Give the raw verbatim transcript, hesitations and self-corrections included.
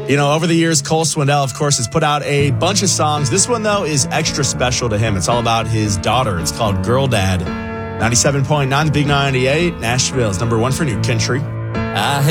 You know, over the years, Cole Swindell, of course, has put out a bunch of songs. This one, though, is extra special to him. It's all about his daughter. It's called Girl Dad. ninety-seven point nine, the Big ninety-eight, Nashville's number one for New Country. I